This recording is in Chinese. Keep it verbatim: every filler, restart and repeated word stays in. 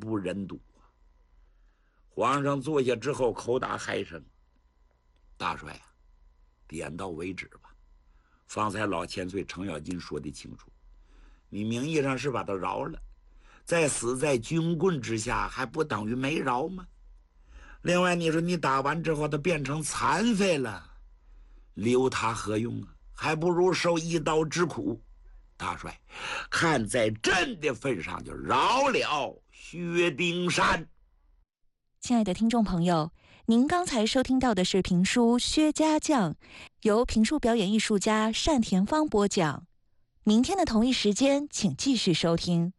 不忍睹。皇上坐下之后，口打嗨声：“大帅啊，点到为止吧。方才老千岁程咬金说得清楚，你名义上是把他饶了，在死在军棍之下，还不等于没饶吗？另外，你说你打完之后，他变成残废了，留他何用啊？还不如受一刀之苦。大帅，看在朕的份上，就饶了薛丁山。” 亲爱的听众朋友，您刚才收听到的是评书《薛家将》，由评书表演艺术家单田芳播讲。明天的同一时间，请继续收听。